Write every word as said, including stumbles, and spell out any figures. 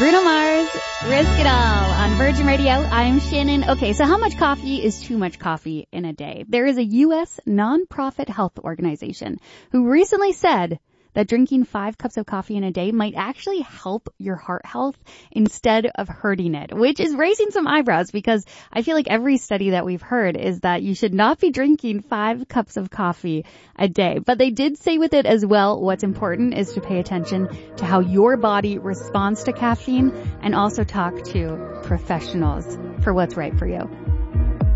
Bruno Mars, Risk It All on Virgin Radio. I'm Shannon. Okay, so how much coffee is too much coffee in a day? There is a U S nonprofit health organization who recently said that drinking five cups of coffee in a day might actually help your heart health instead of hurting it, which is raising some eyebrows because I feel like every study that we've heard is that you should not be drinking five cups of coffee a day. But they did say with it as well, what's important is to pay attention to how your body responds to caffeine and also talk to professionals for what's right for you.